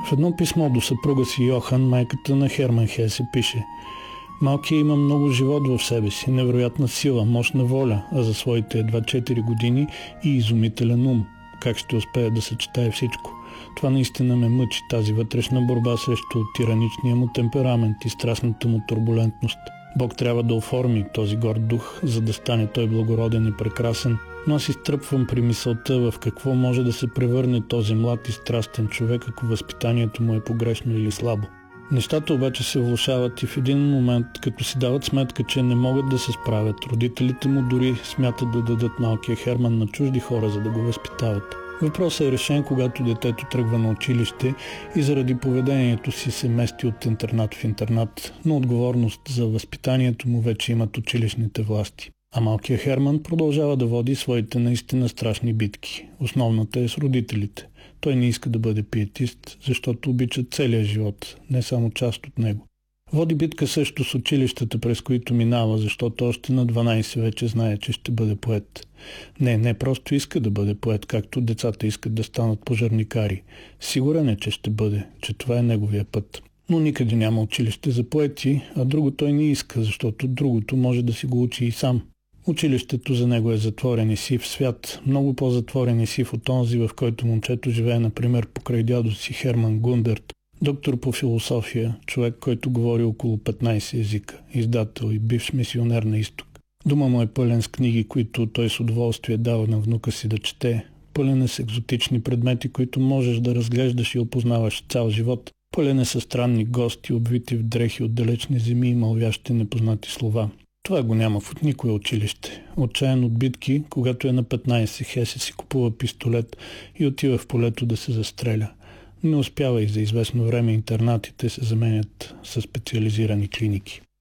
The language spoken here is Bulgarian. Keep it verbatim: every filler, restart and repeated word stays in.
В едно писмо до съпруга си Йохан, майката на Херман Хесе, пише: „Малкият има много живот в себе си, невероятна сила, мощна воля, а за своите едва четири години и изумителен ум. Как ще успее да съчетае всичко? Това наистина ме мъчи, тази вътрешна борба срещу тираничния му темперамент и страстната му турбулентност. Бог трябва да оформи този горд дух, за да стане той благороден и прекрасен, но аз изтръпвам при мисълта в какво може да се превърне този млад и страстен човек, ако възпитанието му е погрешно или слабо. Нещата обаче се влошават и в един момент, като си дават сметка, че не могат да се справят, родителите му дори смятат да дадат малкия Херман на чужди хора, за да го възпитават. Въпросът е решен, когато детето тръгва на училище и заради поведението си се мести от интернат в интернат, но отговорност за възпитанието му вече имат училищните власти. А малкият Херман продължава да води своите наистина страшни битки. Основната е с родителите. Той не иска да бъде пиетист, защото обича целия живот, не само част от него. Води битка също с училищата, през които минава, защото още на дванайсет вече знае, че ще бъде поет. Не, не просто иска да бъде поет, както децата искат да станат пожарникари. Сигурен е, че ще бъде, че това е неговия път. Но никъде няма училище за поети, а друго той не иска, защото другото може да си го учи и сам. Училището за него е затворен и сив свят, много по-затворен и сив от онзи, в който момчето живее, например, покрай дядо си Херман Гундерт, доктор по философия, човек, който говори около петнайсет езика, издател и бивш мисионер на изток. Дома му е пълен с книги, които той с удоволствие дава на внука си да чете, пълен е с екзотични предмети, които можеш да разглеждаш и опознаваш цял живот, пълен е с странни гости, обвити в дрехи от далечни земи и мълвящи непознати слова. Това го няма в никое училище. Отчаян от битки, когато е на петнайсет, Хесе си купува пистолет и отива в полето да се застреля. Не успява и за известно време интернатите се заменят със специализирани клиники.